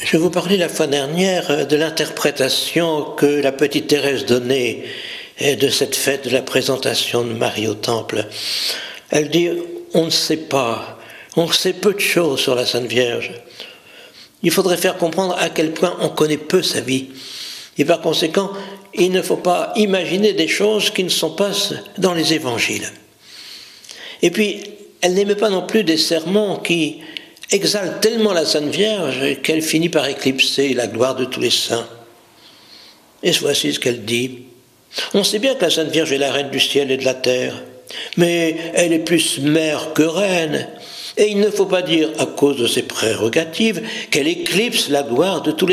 Je vous parlais la fois dernière de l'interprétation que la petite Thérèse donnait de cette fête de la présentation de Marie au Temple. Elle dit « on ne sait pas, on sait peu de choses sur la Sainte Vierge ». Il faudrait faire comprendre à quel point on connaît peu sa vie. Et par conséquent, il ne faut pas imaginer des choses qui ne sont pas dans les évangiles. Et puis, elle n'aimait pas non plus des sermons qui exaltent tellement la Sainte Vierge qu'elle finit par éclipser la gloire de tous les saints. Et voici ce qu'elle dit. On sait bien que la Sainte Vierge est la reine du ciel et de la terre, mais elle est plus mère que reine. Et il ne faut pas dire, à cause de ses prérogatives, qu'elle éclipse la gloire de tous les